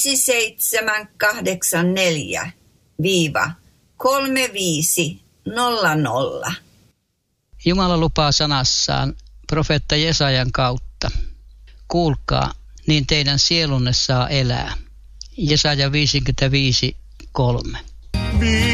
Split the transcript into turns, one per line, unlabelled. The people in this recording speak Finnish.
5784-3500.
Jumala lupaa sanassaan profeetta Jesajan kautta. Kuulkaa, niin teidän sielunne saa elää. Jesaja 55:3.